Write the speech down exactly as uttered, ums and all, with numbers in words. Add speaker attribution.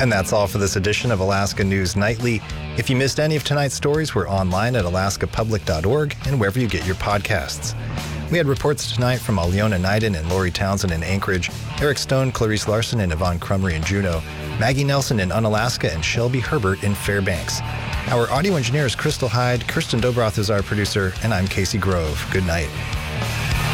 Speaker 1: And that's all for this edition of Alaska News Nightly. If you missed any of tonight's stories, we're online at alaska public dot org and wherever you get your podcasts. We had reports tonight from Aliona Naiden and Lori Townsend in Anchorage, Eric Stone, Clarice Larson, and Yvonne Crumry in Juneau, Maggie Nelson in Unalaska, and Shelby Herbert in Fairbanks. Our audio engineer is Crystal Hyde, Kirsten Dobroth is our producer, and I'm Casey Grove. Good night.